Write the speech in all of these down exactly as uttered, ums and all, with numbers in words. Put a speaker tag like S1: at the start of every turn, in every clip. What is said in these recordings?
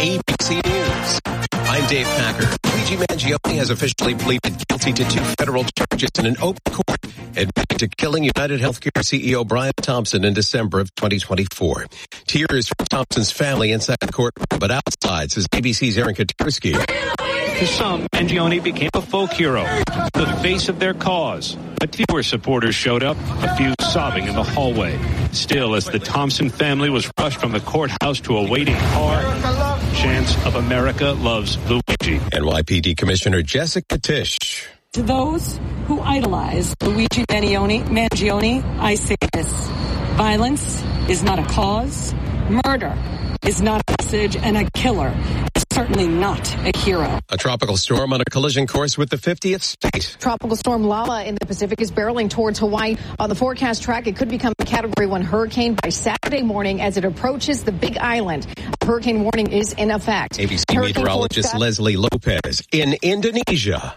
S1: A B C News. I'm Dave Packer. Luigi Mangione has officially pleaded guilty to two federal charges in an open court, admitting to killing United Healthcare C E O Brian Thompson in December of twenty twenty-four. Tears from Thompson's family inside the courtroom, but outside, says A B C's Aaron Katersky.
S2: To some, Mangione became a folk hero, the face of their cause. But fewer supporters showed up, a few sobbing in the hallway. Still, as the Thompson family was rushed from the courthouse to a waiting car, chants of America loves Luigi.
S1: N Y P D Commissioner Jessica Tisch.
S3: To those who idolize Luigi Mangione, Mangione, I say this. Violence is not a cause. Murder is not a message. And a killer is certainly not a hero.
S1: A tropical storm on a collision course with the fiftieth state.
S4: Tropical storm Lala in the Pacific is barreling towards Hawaii. On the forecast track, it could become a Category one hurricane by Saturday morning as it approaches the Big Island. A hurricane warning is in effect.
S1: A B C
S4: Hurricane
S1: meteorologist
S4: forecast-
S1: Leslie Lopez. In Indonesia,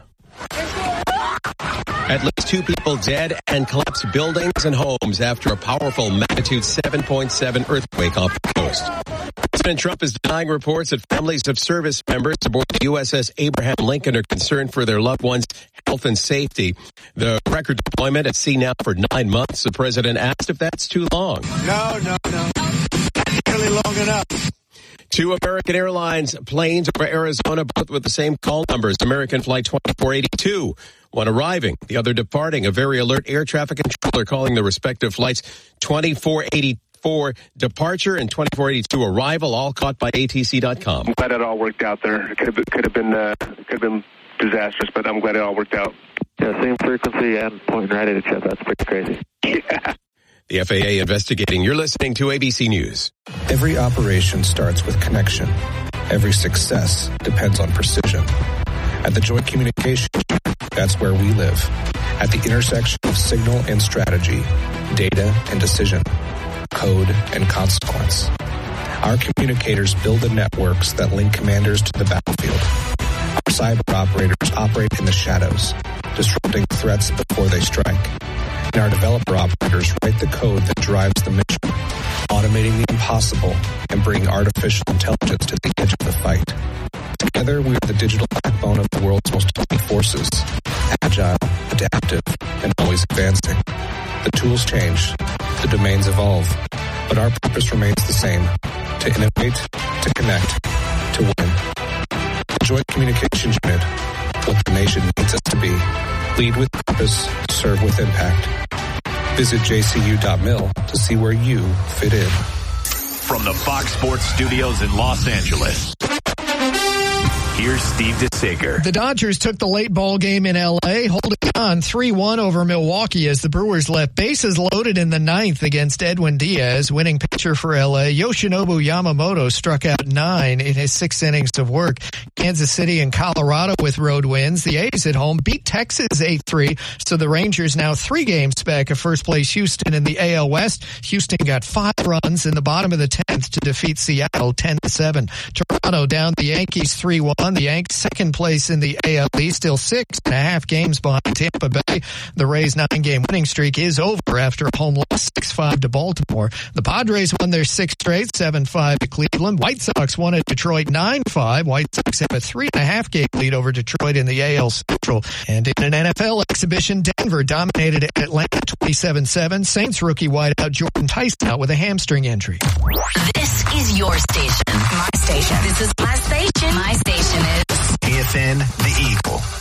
S1: at least two people dead and collapsed buildings and homes after a powerful magnitude seven point seven earthquake off the coast. President Trump is denying reports that families of service members aboard the U S S Abraham Lincoln are concerned for their loved ones' health and safety. The record deployment at sea now for nine months. The president asked if that's too long.
S5: No, no, no. That's nearly long enough.
S1: Two American Airlines planes over Arizona, both with the same call numbers. American Flight twenty-four eighty-two, one arriving, the other departing. A very alert air traffic controller calling the respective flights twenty-four eighty-four departure and twenty-four eighty-two arrival, all caught by A T C dot com.
S6: I'm glad it all worked out there. It could have been, could have been, uh, could have been disastrous, but I'm glad it all worked out.
S7: Yeah, same frequency and pointing right at each other. That's pretty crazy.
S6: Yeah.
S1: The F A A investigating. You're listening to A B C News.
S8: Every operation starts with connection. Every success depends on precision. At the Joint Communications Unit, that's where we live. At the intersection of signal and strategy, data and decision, code and consequence. Our communicators build the networks that link commanders to the battlefield. Our cyber operators operate in the shadows, disrupting threats before they strike. And our developer operators write the code that drives the mission, automating the impossible and bringing artificial intelligence to the edge of the fight. Together, we are the digital backbone of the world's most elite forces, agile, adaptive, and always advancing. The tools change, the domains evolve, but our purpose remains the same: to innovate, to connect, to win. The Joint Communications Unit, what the nation needs us to be. Lead with purpose, serve with impact. Visit j c u dot mil to see where you fit in.
S9: From the Fox Sports Studios in Los Angeles, here's Steve DeSager.
S10: The Dodgers took the late ball game in L A, holding on three one over Milwaukee as the Brewers left bases loaded in the ninth against Edwin Diaz. Winning pitcher for L A, Yoshinobu Yamamoto, struck out nine in his six innings of work. Kansas City and Colorado with road wins. The A's at home beat Texas eight three, so the Rangers now three games back of first place Houston in the A L West. Houston got five runs in the bottom of the tenth to defeat Seattle ten to seven. Toronto down the Yankees three one. The Yanks second place in the A L East, still six and a half games behind Tampa Bay. The Rays' nine-game winning streak is over after a home loss six five to Baltimore. The Padres won their sixth straight, seven five to Cleveland. White Sox won at Detroit nine five. White Sox have a three and a half game lead over Detroit in the A L Central. And in an N F L exhibition, Denver dominated Atlanta twenty-seven seven. Saints rookie wideout Jordan Tyson out with a hamstring injury.
S11: This is your station. My station. This is my station. My station is
S9: A F N, The Eagle.